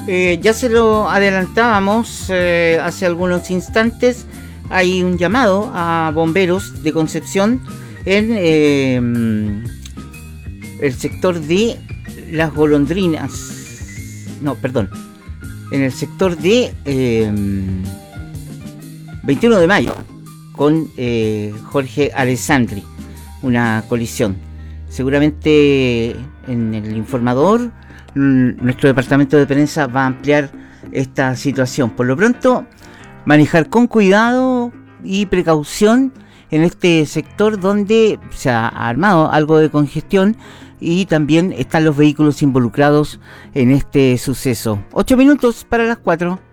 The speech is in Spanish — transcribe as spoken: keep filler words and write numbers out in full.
Eh, ya se lo adelantábamos eh, hace algunos instantes. Hay un llamado a bomberos de Concepción en eh, el sector de Las Golondrinas. No, perdón. En el sector de eh, veintiuno de mayo con eh, Jorge Alessandri. Una colisión. Seguramente en el informador nuestro departamento de prensa va a ampliar esta situación. Por lo pronto, manejar con cuidado y precaución en este sector donde se ha armado algo de congestión y también están los vehículos involucrados en este suceso. Ocho minutos para las cuatro.